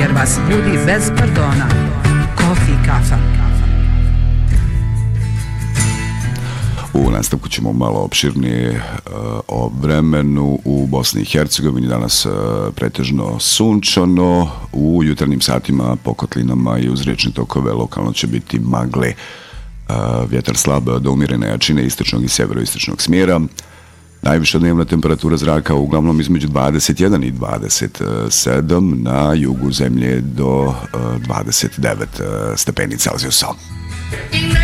jer vas budi bez pardona. Kofi i kafa. U nastavku ćemo malo opširnije o vremenu u Bosni i Hercegovini. Danas pretežno sunčano, u jutarnjim satima po kotlinama i uz riječne tokove lokalno će biti magle, vjetar slab do umjerene jačine istočnog i sjeveroistočnog smjera. Najviša dnevna temperatura zraka uglavnom između 21 i 27, na jugu zemlje do 29 stepeni Celzijusa.